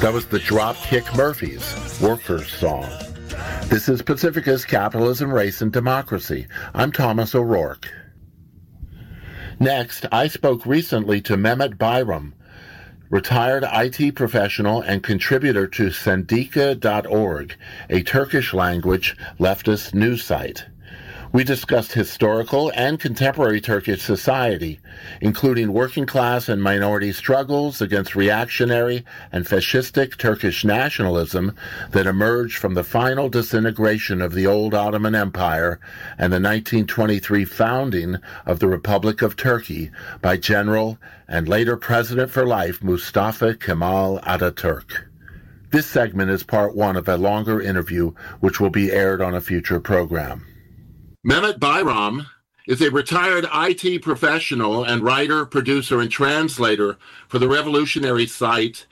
That was the Dropkick Murphys, Workers' Song. This is Pacifica's Capitalism, Race, and Democracy. I'm Thomas O'Rourke. Next, I spoke recently to Mehmet Bayram, retired IT professional and contributor to Sendika.org, a Turkish-language leftist news site. We discussed historical and contemporary Turkish society, including working class and minority struggles against reactionary and fascistic Turkish nationalism that emerged from the final disintegration of the old Ottoman Empire and the 1923 founding of the Republic of Turkey by General and later President for life Mustafa Kemal Ataturk. This segment is part one of a longer interview which will be aired on a future program. Mehmet Bayram is a retired IT professional and writer, producer, and translator for the revolutionary site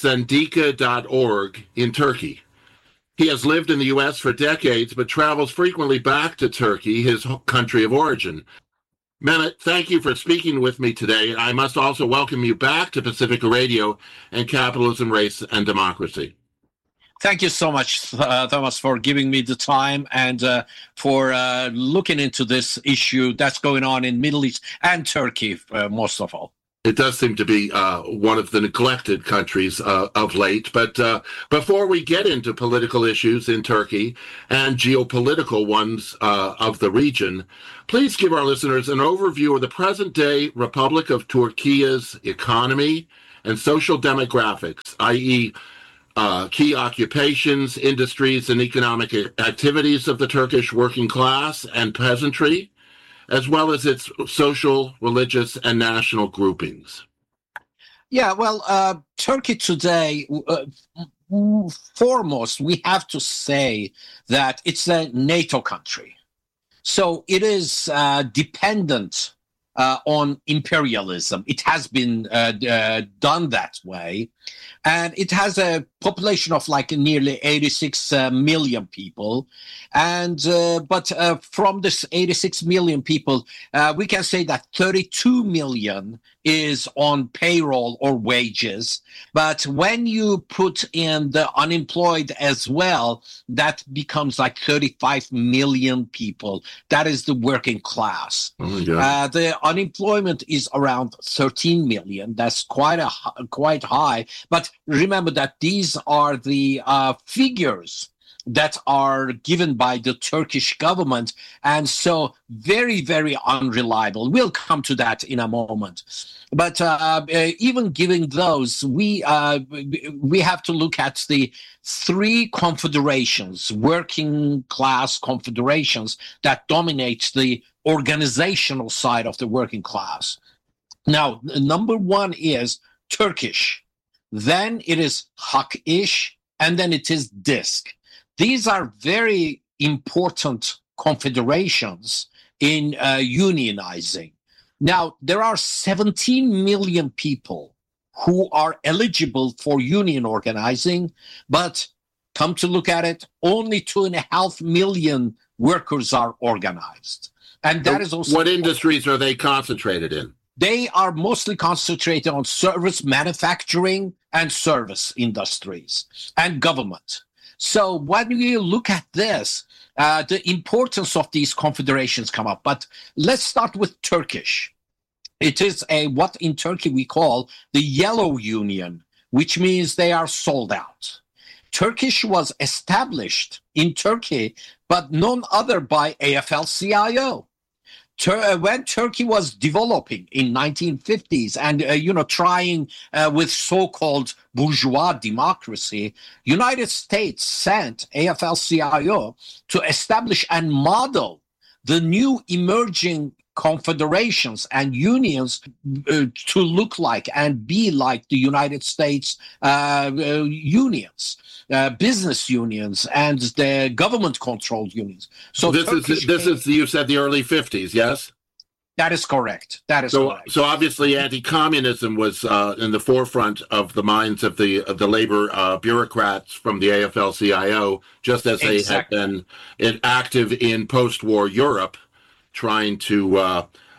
Sendika.org in Turkey. He has lived in the U.S. for decades, but travels frequently back to Turkey, his country of origin. Mehmet, thank you for speaking with me today. I must also welcome you back to Pacifica Radio and Capitalism, Race, and Democracy. Thank you so much, Thomas, for giving me the time and for looking into this issue that's going on in Middle East and Turkey, most of all. It does seem to be one of the neglected countries of late. But before we get into political issues in Turkey and geopolitical ones of the region, please give our listeners an overview of the present-day Republic of Turkey's economy and social demographics, i.e., key occupations, industries, and economic activities of the Turkish working class and peasantry, as well as its social, religious, and national groupings. Yeah, well, Turkey today, foremost, we have to say that it's a NATO country. So it is dependent on imperialism. It has been done that way. And it has a population of like nearly 86 million people. And but from this 86 million people, we can say that 32 million is on payroll or wages. But when you put in the unemployed as well, that becomes like 35 million people. That is the working class. Oh my God. The unemployment is around 13 million. That's quite high. But remember that these are the figures that are given by the Turkish government, and so very, very unreliable. We'll come to that in a moment. But even giving those, we have to look at the three confederations, working class confederations that dominate the organizational side of the working class. Now, number one is Turkish. Then it is Hak-İş, and then it is DİSK. These are very important confederations in unionizing. Now, there are 17 million people who are eligible for union organizing, but come to look at it, only 2.5 million workers are organized. And that is also... What industries are they concentrated in? They are mostly concentrated on service manufacturing and service industries and government. So when you look at this, the importance of these confederations come up. But let's start with Turkish. It is what in Turkey we call the yellow union, which means they are sold out. Turkish was established in Turkey, but none other by AFL-CIO. When Turkey was developing in 1950s and trying with so-called bourgeois democracy, United States sent AFL-CIO to establish and model the new emerging confederations and unions to look like and be like the United States unions, business unions, and the government-controlled unions. So this is you said the early 50s, yes? That is correct. That is correct. So obviously, anti-communism was in the forefront of the minds of the labor bureaucrats from the AFL-CIO, just as they had been active in post-war Europe, trying to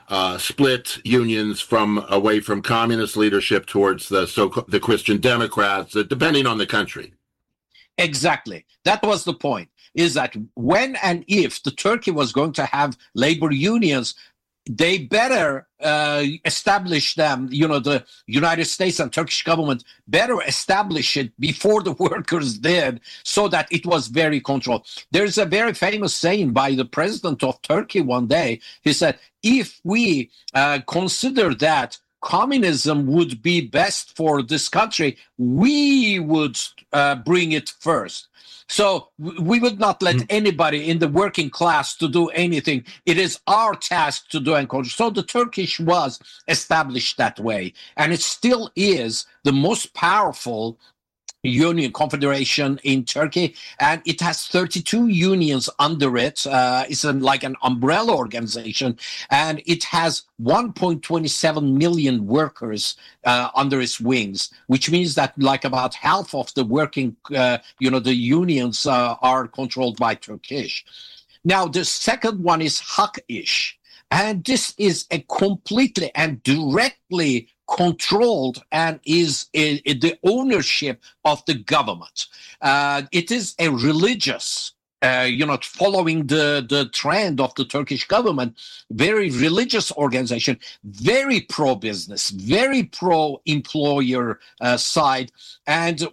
split unions away from communist leadership towards the Christian Democrats, depending on the country. Exactly. That was the point, is that when and if the Turkey was going to have labor unions, they better establish them, the United States and Turkish government better establish it before the workers did, so that it was very controlled. There's a very famous saying by the president of Turkey one day. He said, if we consider that communism would be best for this country, we would bring it first. So we would not let anybody in the working class to do anything. It is our task to do and control. So the Turkish was established that way, and it still is the most powerful union confederation in Turkey, and it has 32 unions under it. It's like an umbrella organization, and it has 1.27 million workers under its wings, which means that like about half of the working, the unions are controlled by Turkish. Now, the second one is Hak İş, and this is a completely and directly controlled and is the ownership of the government. It is a religious, following the trend of the Turkish government, very religious organization, very pro-business, very pro-employer side, and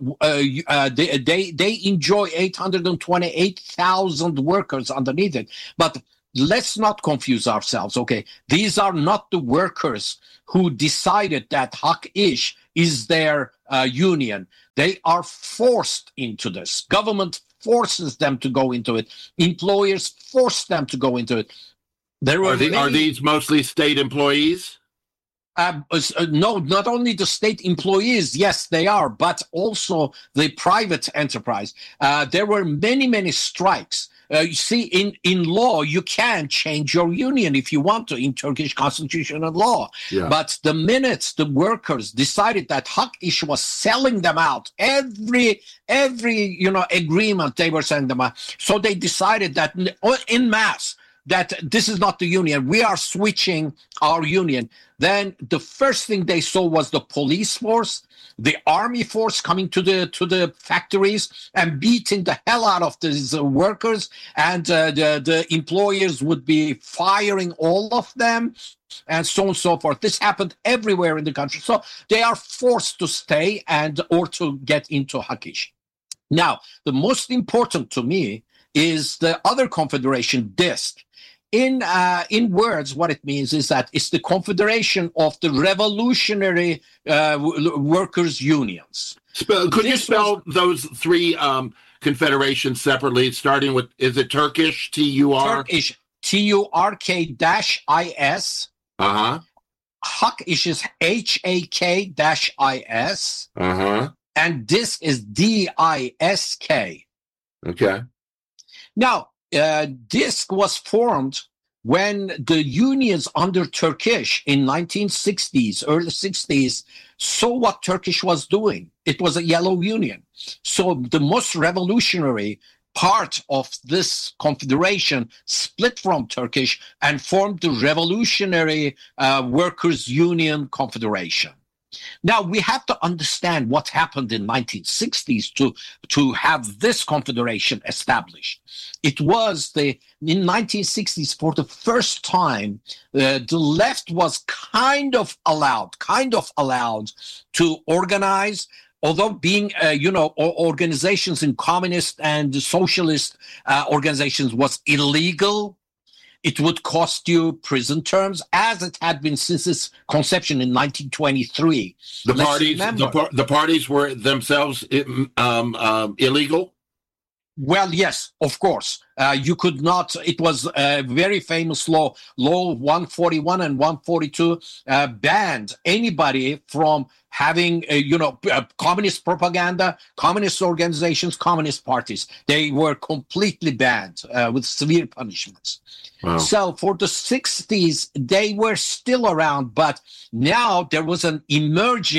they enjoy 828,000 workers underneath it. But let's not confuse ourselves, okay? These are not the workers who decided that Hak İş is their union. They are forced into this. Government forces them to go into it. Employers force them to go into it. Are these mostly state employees? No, not only the state employees, yes, they are, but also the private enterprise. There were many, many strikes. You see, in law, you can change your union if you want to in Turkish constitution and law. Yeah. But the minute the workers decided that Hak İş was selling them out, every agreement they were selling them out, so they decided that en masse that this is not the union. We are switching our union. Then the first thing they saw was the police force, the army force coming to the factories and beating the hell out of these workers, and the employers would be firing all of them, and so on and so forth. This happened everywhere in the country. So they are forced to stay or to get into Hak İş. Now, the most important to me is the other confederation, DİSK. In words, what it means is that it's the Confederation of the Revolutionary Workers' Unions. Could you spell those three confederations separately, starting with, is it Turkish, T-U-R? Turkish, Turk-is. Uh-huh. Hak İş is Hak-is. Uh-huh. And DİSK is D-I-S-K. Okay. Now, DİSK was formed when the unions under Turkish in 1960s, early 60s, saw what Turkish was doing. It was a yellow union. So the most revolutionary part of this confederation split from Turkish and formed the Revolutionary Workers' Union Confederation. Now, we have to understand what happened in 1960s to have this confederation established. It was in 1960s, for the first time, the left was kind of allowed to organize, although being, organizations in communist and socialist organizations was illegal. It would cost you prison terms, as it had been since its conception in 1923. The parties were themselves illegal? Well, yes, of course. You could not. It was a very famous law 141 and 142 banned anybody from having, communist propaganda, communist organizations, communist parties. They were completely banned with severe punishments. Wow. So for the 60s, they were still around, but now there was an emerging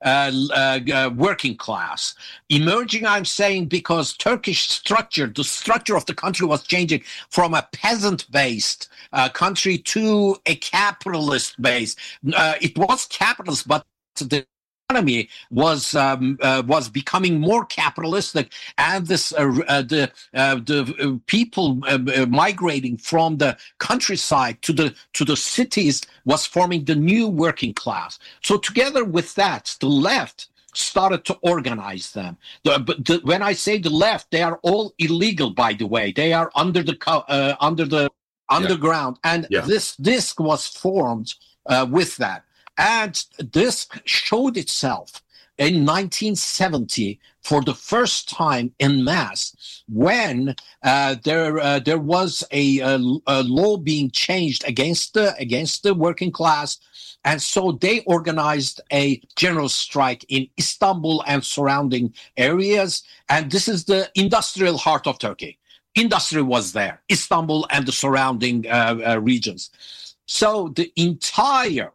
working class. Emerging, I'm saying, because Turkish structure, the structure of the country was changing from a peasant-based country to a capitalist base. It was capitalist, but the economy was becoming more capitalistic, and the people migrating from the countryside to the cities was forming the new working class. So together with that, the left started to organize them. When I say the left, they are all illegal, by the way. They are under the underground, and this disc was formed with that. And this showed itself in 1970 for the first time en masse, when there was a law being changed against the working class, and so they organized a general strike in Istanbul and surrounding areas. And this is the industrial heart of Turkey. Industry was there, Istanbul and the surrounding regions. So the entire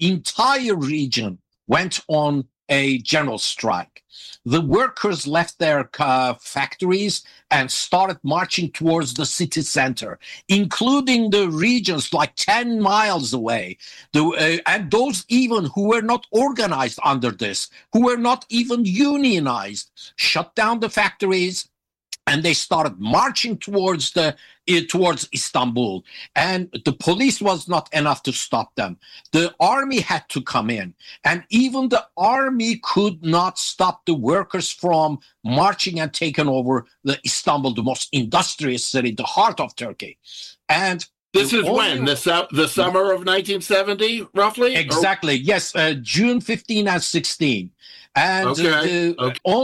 region went on a general strike. The workers left their factories and started marching towards the city center, including the regions like 10 miles away. And those even who were not organized under this, who were not even unionized, shut down the factories, and they started marching towards Istanbul. And the police was not enough to stop them. The army had to come in. And even the army could not stop the workers from marching and taking over the Istanbul, the most industrious city, the heart of Turkey. And this is when? The summer of 1970, roughly? Exactly, yes, June 15 and 16. And okay.